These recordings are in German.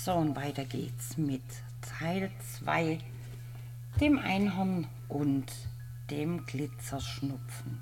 So, und weiter geht's mit Teil 2, dem Einhorn und dem Glitzerschnupfen.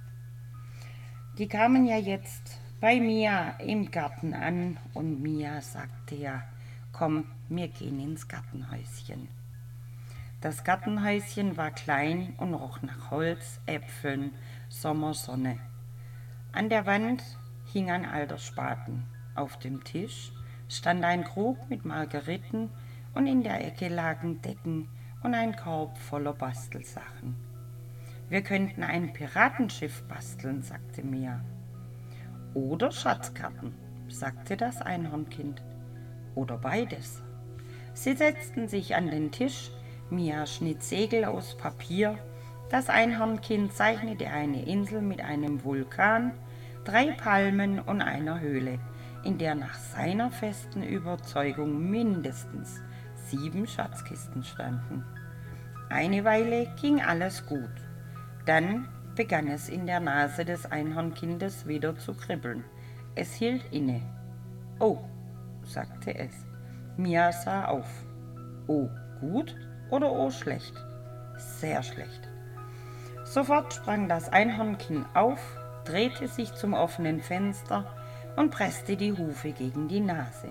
Die kamen ja jetzt bei Mia im Garten an und Mia sagte ja, komm, wir gehen ins Gartenhäuschen. Das Gartenhäuschen war klein und roch nach Holz, Äpfeln, Sommersonne. An der Wand hing ein alter Spaten. Auf dem Tisch stand ein Krug mit Margeriten und in der Ecke lagen Decken und ein Korb voller Bastelsachen. Wir könnten ein Piratenschiff basteln, sagte Mia. Oder Schatzkarten, sagte das Einhornkind. Oder beides. Sie setzten sich an den Tisch, Mia schnitt Segel aus Papier, das Einhornkind zeichnete eine Insel mit einem Vulkan, 3 Palmen und einer Höhle, in der nach seiner festen Überzeugung mindestens 7 Schatzkisten standen. Eine Weile ging alles gut. Dann begann es in der Nase des Einhornkindes wieder zu kribbeln. Es hielt inne. Oh, sagte es. Mia sah auf. Oh, gut oder oh, schlecht? Sehr schlecht. Sofort sprang das Einhornkind auf, drehte sich zum offenen Fenster und presste die Hufe gegen die Nase.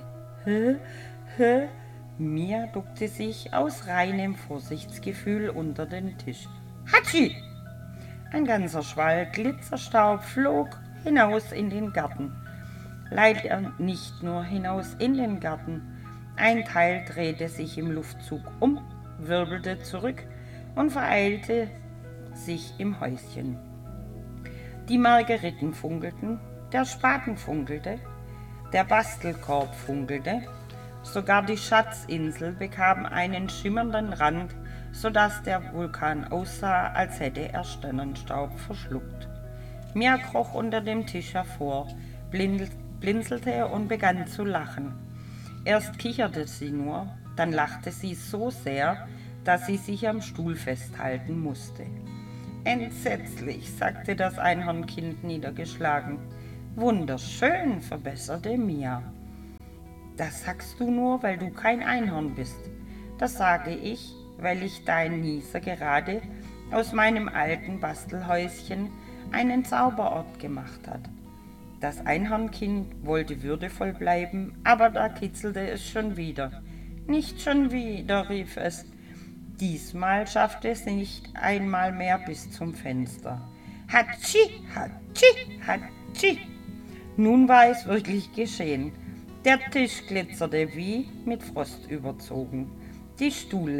Hä? Mia duckte sich aus reinem Vorsichtsgefühl unter den Tisch. Hatschi! Ein ganzer Schwall Glitzerstaub flog hinaus in den Garten. Leider nicht nur hinaus in den Garten. Ein Teil drehte sich im Luftzug um, wirbelte zurück und vereilte sich im Häuschen. Die Margeriten funkelten, der Spaten funkelte, der Bastelkorb funkelte, sogar die Schatzinsel bekam einen schimmernden Rand, sodass der Vulkan aussah, als hätte er Sternenstaub verschluckt. Mia kroch unter dem Tisch hervor, blinzelte und begann zu lachen. Erst kicherte sie nur, dann lachte sie so sehr, dass sie sich am Stuhl festhalten musste. Entsetzlich, sagte das Einhornkind niedergeschlagen. Wunderschön, verbesserte Mia. Das sagst du nur, weil du kein Einhorn bist. Das sage ich, weil ich dein Nieser gerade aus meinem alten Bastelhäuschen einen Zauberort gemacht hat. Das Einhornkind wollte würdevoll bleiben, aber da kitzelte es schon wieder. Nicht schon wieder, rief es. Diesmal schaffte es nicht einmal mehr bis zum Fenster. Hatschi, hatschi, hatschi. Nun war es wirklich geschehen. Der Tisch glitzerte wie mit Frost überzogen. Die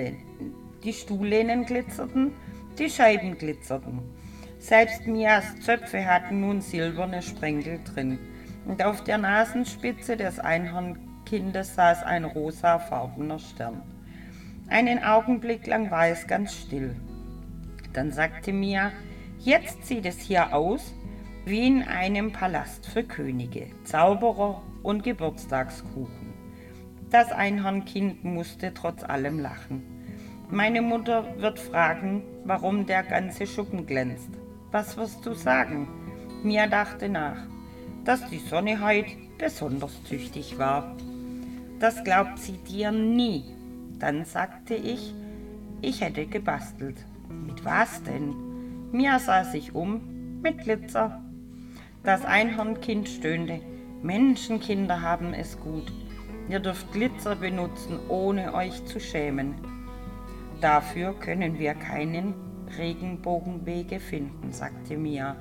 Stuhllehnen glitzerten, die Scheiben glitzerten. Selbst Mias Zöpfe hatten nun silberne Sprenkel drin. Und auf der Nasenspitze des Einhornkindes saß ein rosafarbener Stern. Einen Augenblick lang war es ganz still. Dann sagte Mia, jetzt sieht es hier aus wie in einem Palast für Könige, Zauberer und Geburtstagskuchen. Das Einhornkind musste trotz allem lachen. Meine Mutter wird fragen, warum der ganze Schuppen glänzt. Was wirst du sagen? Mia dachte nach, dass die Sonne heute besonders tüchtig war. Das glaubt sie dir nie. Dann sagte ich hätte gebastelt. Mit was denn? Mia sah sich um, mit Glitzer. Das Einhornkind stöhnte, Menschenkinder haben es gut. Ihr dürft Glitzer benutzen, ohne euch zu schämen. Dafür können wir keinen Regenbogenwege finden, sagte Mia.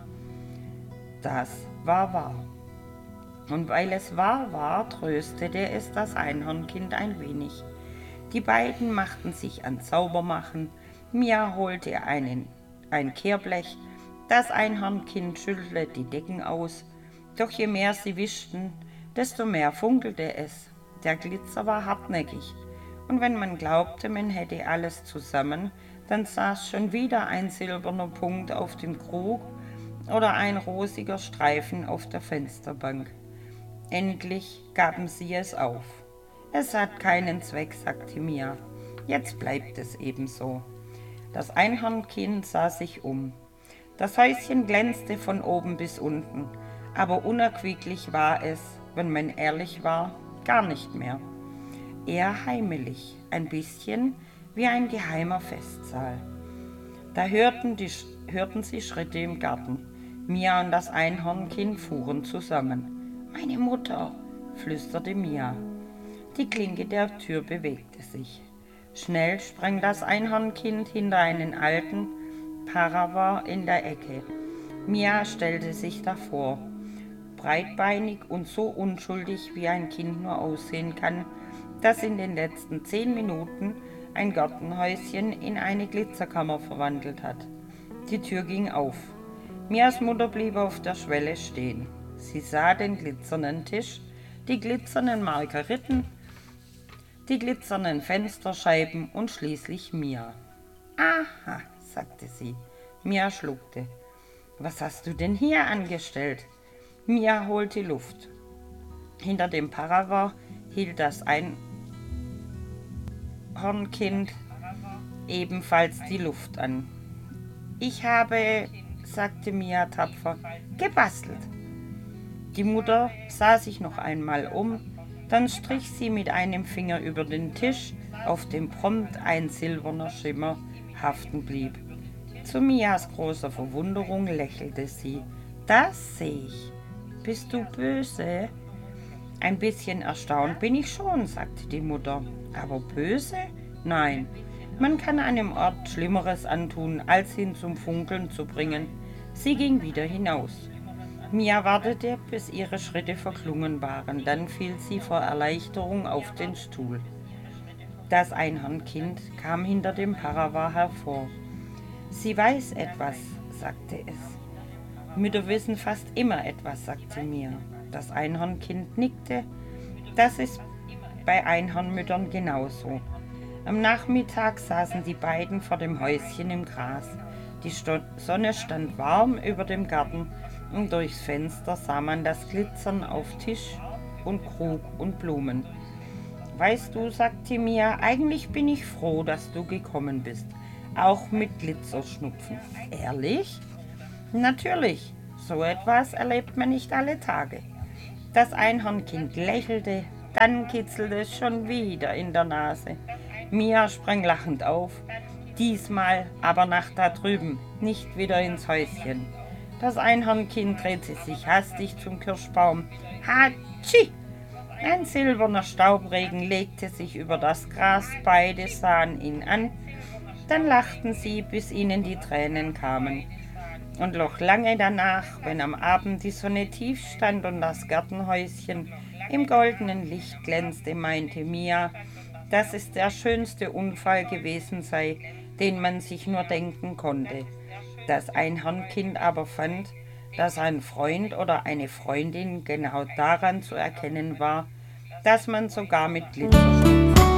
Das war wahr. Und weil es wahr war, tröstete es das Einhornkind ein wenig. Die beiden machten sich an Zaubermachen. Mia holte ein Kehrblech. Das Einhornkind schüttelte die Decken aus. Doch je mehr sie wischten, desto mehr funkelte es. Der Glitzer war hartnäckig. Und wenn man glaubte, man hätte alles zusammen, dann saß schon wieder ein silberner Punkt auf dem Krug oder ein rosiger Streifen auf der Fensterbank. Endlich gaben sie es auf. Es hat keinen Zweck, sagte Mia. Jetzt bleibt es ebenso. Das Einhornkind sah sich um. Das Häuschen glänzte von oben bis unten, aber unerquicklich war es, wenn man ehrlich war, gar nicht mehr. eher heimelig, ein bisschen wie ein geheimer Festsaal. Da hörten sie Schritte im Garten. Mia und das Einhornkind fuhren zusammen. »Meine Mutter«, flüsterte Mia. Die Klinke der Tür bewegte sich. Schnell sprang das Einhornkind hinter einen alten Paravar in der Ecke. Mia stellte sich davor. Breitbeinig und so unschuldig, wie ein Kind nur aussehen kann, das in den letzten 10 Minuten ein Gartenhäuschen in eine Glitzerkammer verwandelt hat. Die Tür ging auf. Mias Mutter blieb auf der Schwelle stehen. Sie sah den glitzernden Tisch, die glitzernden Margeriten, die glitzernden Fensterscheiben und schließlich Mia. »Aha«, sagte sie. Mia schluckte. »Was hast du denn hier angestellt?« Mia holte Luft. Hinter dem Paravar hielt das Einhornkind ebenfalls die Luft an. »Ich habe«, sagte Mia tapfer, »gebastelt.« Die Mutter sah sich noch einmal um, dann strich sie mit einem Finger über den Tisch, auf dem prompt ein silberner Schimmer haften blieb. Zu Mias großer Verwunderung lächelte sie. »Das sehe ich. Bist du böse?« »Ein bisschen erstaunt bin ich schon«, sagte die Mutter. »Aber böse? Nein. Man kann einem Ort Schlimmeres antun, als ihn zum Funkeln zu bringen.« Sie ging wieder hinaus. Mia wartete, bis ihre Schritte verklungen waren, dann fiel sie vor Erleichterung auf den Stuhl. Das Einhornkind kam hinter dem Paravar hervor. »Sie weiß etwas«, sagte es. »Mütter wissen fast immer etwas«, sagte Mia. Das Einhornkind nickte. Das ist bei Einhornmüttern genauso. Am Nachmittag saßen die beiden vor dem Häuschen im Gras. Die Sonne stand warm über dem Garten und durchs Fenster sah man das Glitzern auf Tisch und Krug und Blumen. »Weißt du«, sagte Mia, »eigentlich bin ich froh, dass du gekommen bist, auch mit Glitzerschnupfen.« »Ehrlich?« »Natürlich, so etwas erlebt man nicht alle Tage.« Das Einhornkind lächelte, dann kitzelte es schon wieder in der Nase. Mia sprang lachend auf, diesmal aber nach da drüben, nicht wieder ins Häuschen. Das Einhornkind drehte sich hastig zum Kirschbaum. Hatschi! Ein silberner Staubregen legte sich über das Gras, beide sahen ihn an, dann lachten sie, bis ihnen die Tränen kamen. Und noch lange danach, wenn am Abend die Sonne tief stand und das Gartenhäuschen im goldenen Licht glänzte, meinte Mia, dass es der schönste Unfall gewesen sei, den man sich nur denken konnte. Das Einhornkind aber fand, dass ein Freund oder eine Freundin genau daran zu erkennen war, dass man sogar mit Glitzer